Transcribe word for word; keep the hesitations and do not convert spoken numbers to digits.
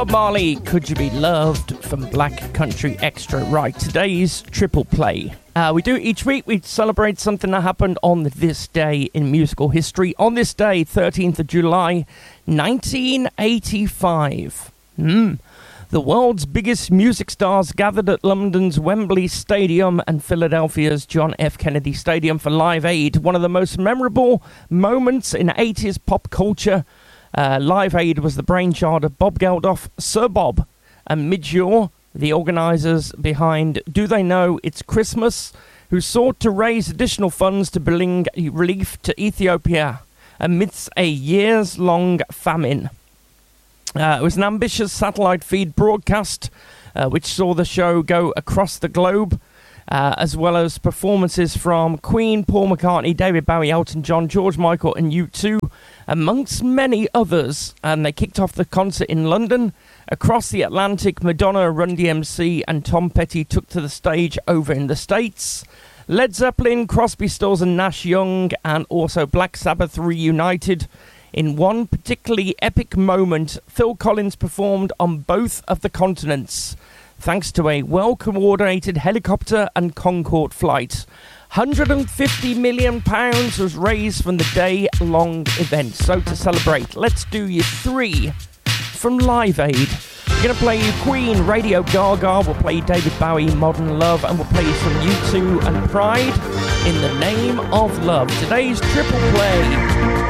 Bob Marley, Could You Be Loved, from Black Country Extra. Right, today's triple play. Uh, we do it each week. We celebrate something that happened on this day in musical history. On this day, thirteenth of July, nineteen eighty-five. Hmm. The world's biggest music stars gathered at London's Wembley Stadium and Philadelphia's John F. Kennedy Stadium for Live Aid, one of the most memorable moments in eighties pop culture. Uh, Live Aid was the brainchild of Bob Geldof, Sir Bob, and Midge Ure, the organisers behind Do They Know It's Christmas, who sought to raise additional funds to bring relief to Ethiopia amidst a years-long famine. Uh, it was an ambitious satellite feed broadcast, uh, which saw the show go across the globe, uh, as well as performances from Queen, Paul McCartney, David Bowie, Elton John, George Michael and U two, amongst many others. And they kicked off the concert in London. Across the Atlantic, Madonna, Run D M C and Tom Petty took to the stage over in the States. Led Zeppelin, Crosby, Stills and Nash Young, and also Black Sabbath reunited. In one particularly epic moment, Phil Collins performed on both of the continents, thanks to a well-coordinated helicopter and Concorde flight. one hundred fifty million pounds was raised from the day-long event. So to celebrate, let's do you three from Live Aid. We're going to play you Queen, Radio Gaga, we'll play you David Bowie, Modern Love, and we'll play you some U two and Pride, In the Name of Love. Today's triple play.